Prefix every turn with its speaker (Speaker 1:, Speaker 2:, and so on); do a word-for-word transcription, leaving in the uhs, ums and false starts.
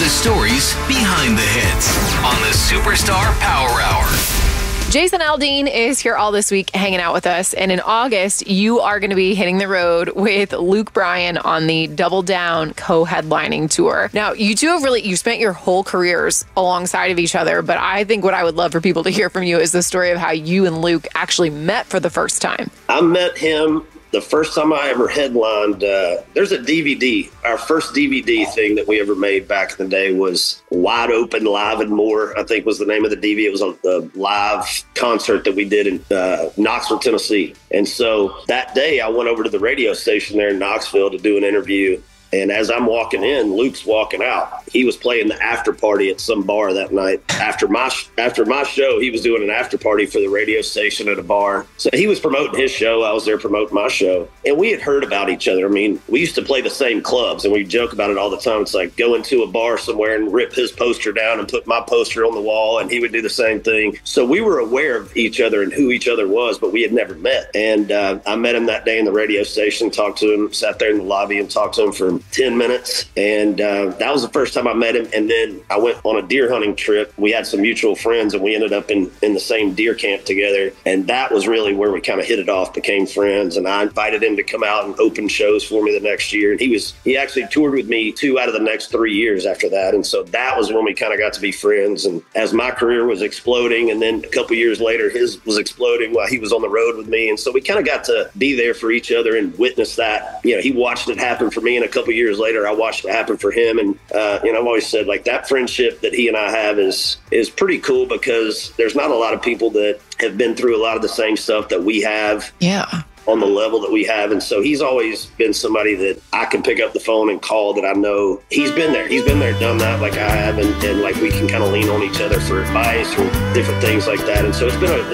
Speaker 1: The stories behind the hits on the Superstar Power Hour.
Speaker 2: Jason Aldean is here all this week hanging out with us. And in August, you are going to be hitting the road with Luke Bryan on the Double Down co-headlining tour. Now, you two have really, you spent your whole careers alongside of each other. But I think what I would love for people to hear from you is the story of how you and Luke actually met for the first time.
Speaker 3: I met him the first time I ever headlined. Uh, there's a D V D. Our first D V D thing that we ever made back in the day was Wide Open, Live and More, I think was the name of the D V D. It was a, a live concert that we did in uh, Knoxville, Tennessee. And so that day I went over to the radio station there in Knoxville to do an interview. And as I'm walking in, Luke's walking out. He was playing the after party at some bar that night. After my after my show, he was doing an after party for the radio station at a bar. So he was promoting his show. I was there promoting my show. And we had heard about each other. I mean, we used to play the same clubs, and we joke about it all the time. It's like go into a bar somewhere and rip his poster down and put my poster on the wall, and he would do the same thing. So we were aware of each other and who each other was, but we had never met. And uh, I met him that day in the radio station, talked to him, sat there in the lobby and talked to him for ten minutes. And uh, that was the first time I met him. And then I went on a deer hunting trip. We had some mutual friends, and we ended up in, in the same deer camp together. And that was really where we kind of hit it off, became friends. And I invited him to come out and open shows for me the next year. And he was, he actually toured with me two out of the next three years after that. And so that was when we kind of got to be friends. And as my career was exploding, and then a couple years later, his was exploding while he was on the road with me. And so we kind of got to be there for each other and witness that. You know, he watched it happen for me, and a couple years later, I watched it happen for him. And, uh, you know, I've always said, like, that friendship that he and I have is is pretty cool, because there's not a lot of people that have been through a lot of the same stuff that we have.
Speaker 2: Yeah.
Speaker 3: On the level that we have. And so he's always been somebody that I can pick up the phone and call, that I know he's been there. He's been there, done that like I have. And, and like we can kind of lean on each other for advice or different things like that. And so it's been a